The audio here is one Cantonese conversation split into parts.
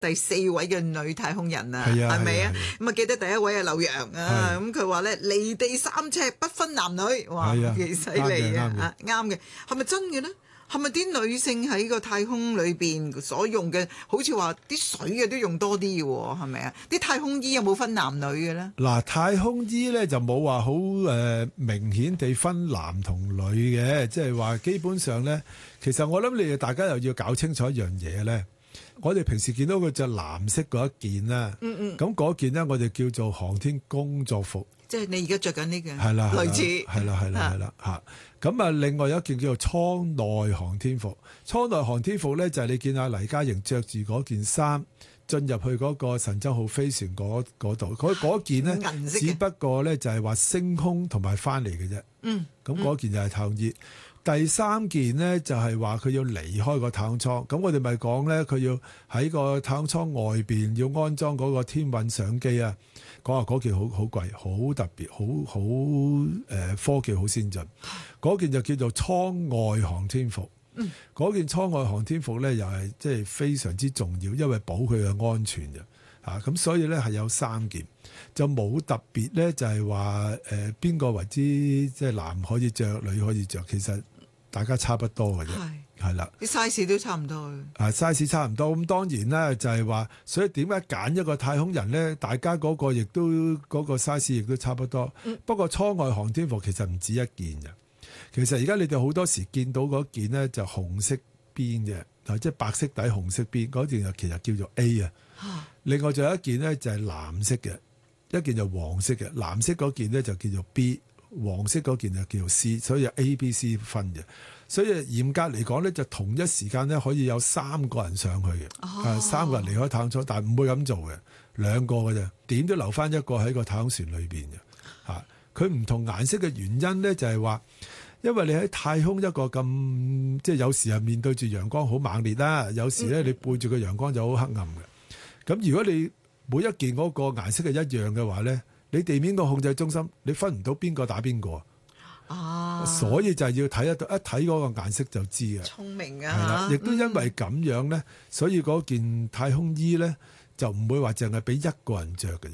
第4位嘅女太空人啊， 係啊， 係咪啊？ 係啊咁啊，記得第1位係劉洋啊，咁佢話咧離地3尺不分男女，哇， 係啊幾犀利啊！ 啱嘅啊，啱嘅，係咪真嘅咧？係咪啲女性喺個太空裏邊所用嘅，好似話啲水嘅都用多啲嘅喎，係咪啊？啲太空衣有冇分男女嘅咧？ 嗱，太空衣咧就冇話好明顯地分男同女嘅，即係話基本上咧，其實我諗你哋大家又要搞清楚一樣嘢咧。我哋平時見到佢着藍色嗰一件啦，咁嗰件咧我哋叫做航天工作服。 即係你而家着緊呢個， 係啦， 類似係啦嚇。咁啊，另外有一件叫做艙內航天服。艙內航天服咧就係你見阿黎嘉瑩着住嗰件衫進入去嗰個神舟號飛船嗰度，嗰件咧只不過咧就係話升空同埋翻嚟嘅啫。咁嗰件就係太空衣。第3件呢，就係話佢要離開個太空艙，咁我哋咪講咧佢要喺個太空艙外邊要安裝嗰個天運相機啊。講話嗰件好貴，好特別，好科技好先進。嗰件就叫做艙外航天服。嗰件艙外航天服咧又係即係非常之重要，因為保佢嘅安全嘅。咁所以咧係有3件，就冇特別咧就係話邊個為之即係男可以着，女可以着，其實大家差不多嘅啫。係啦， 啲 size 都差唔多嘅。 size 差唔多，咁當然啦，就係話，所以點解揀一個太空人咧？大家嗰個亦都嗰個 size 亦都差不多。不過艙外航天服其實唔止一件嘅。其實而家你哋好多時見到嗰件咧就紅色邊嘅，即係白色底紅色邊嗰件就其實叫做 A 啊。另外仲有一件咧就係藍色嘅，一件就黃色嘅。藍色嗰件咧就叫做 B， 黃色嗰件就叫做 C， 所以有 A、B、C 分嘅。所以嚴格嚟講咧，就同一時間咧可以有3個人上去嘅，3個人離開太空艙，但係唔會咁做嘅，2個嘅啫，點都留翻一個喺個太空船裏邊嘅。佢唔同顏色嘅原因咧，就係話，因為你喺太空一個咁，即係有時係面對住陽光好猛烈啦，有時咧你背住個陽光就好黑暗嘅。咁如果你每一件嗰個顏色係一樣嘅話咧，你地面個控制中心你分唔到邊個打邊個。所以就係要睇得到，一睇嗰個顏色就知嘅。 聰明啊！ 係啦，亦都因為咁樣咧，所以嗰件太空衣咧就唔會話淨係俾一個人着嘅啫。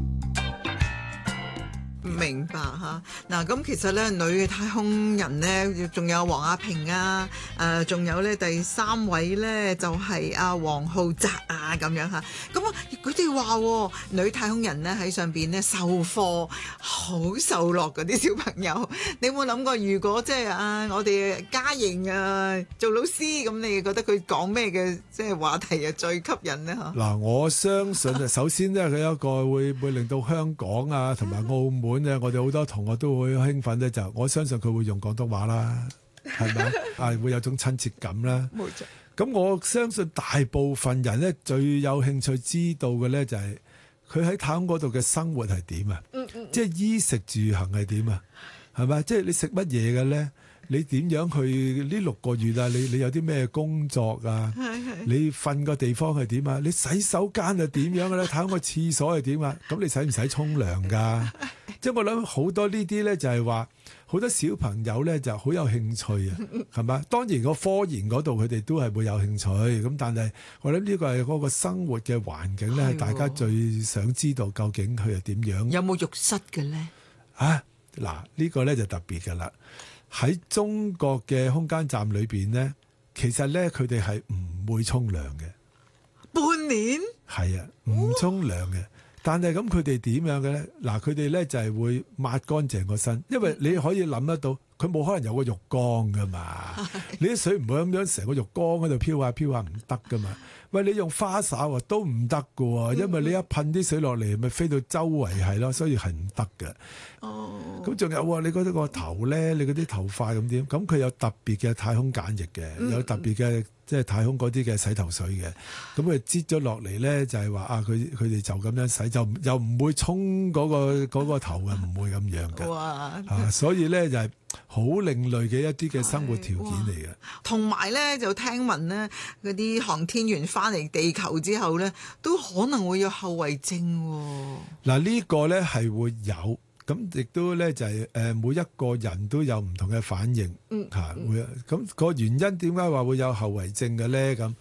明白嚇。嗱，咁其實咧，女嘅太空人咧，仲有王亞平啊，仲有咧第3位咧就係阿黃浩澤啊咁樣嚇。咁啊，佢哋話女太空人咧喺上邊咧授課好受落嗰啲小朋友，你有冇諗過？如果即係我哋嘉瑩做老師，咁你覺得佢講咩嘅即係話題啊最吸引咧嚇？ 嗱，我相信啊，首先咧佢有一個會令到香港啊同埋澳門我哋好多同學都會興奮咧，就我相信佢會用廣東話啦，係咪會有種親切感啦。 冇錯。 咁我相信大部分人咧最有興趣知道嘅咧就係佢喺太空嗰度嘅生活係點啊？即係衣食住行係點啊？係咪？即係你食乜嘢嘅咧？你點樣去呢6個月啊？你有啲咩工作啊？你瞓個地方係點啊？你洗手間係點樣嘅咧？太空個廁所係點啊？咁你使唔使沖涼㗎？即係我諗好多呢啲咧，就係話好多小朋友咧就好有興趣啊，係咪？當然個科研嗰度佢哋都係會有興趣，咁但係我諗呢個係嗰個生活嘅環境咧，係大家最想知道究竟佢係點樣。 有冇浴室嘅咧？ 嗱，呢個咧就特別㗎啦。喺中國嘅空間站裏邊咧，其實咧佢哋係唔會沖涼嘅。 半年？係啊，唔沖涼嘅。但係咁佢哋點樣嘅咧？嗱，佢哋咧就係會抹乾淨個身，因為你可以諗得到，佢冇可能有個浴缸噶嘛。你啲水唔會咁樣成個浴缸喺度飄下飄下，唔得噶嘛。喂，你用花灑都唔得噶喎，因為你一噴啲水落嚟，咪飛到周圍係咯，所以係唔得嘅。咁仲有喎，你覺得個頭咧，你嗰啲頭髮咁點？咁佢有特別嘅太空梘液嘅，有特別嘅即係太空嗰啲嘅洗頭水嘅。咁佢擠咗落嚟咧，就係話佢哋就咁樣洗，就又唔會沖嗰個頭嘅，唔會咁樣嘅。哇！所以咧就係好另類嘅一啲嘅生活條件嚟嘅。 同埋咧就聽聞咧，嗰啲航天員翻嚟地球之後咧，都可能會有後遺症喎。 嗱，呢個咧係會有。咁亦都咧就係每一個人都有唔同嘅反應，會咁個原因點解話會有後遺症嘅咧？咁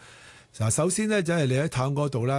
嗱，首先咧，就係你喺太空嗰度啦。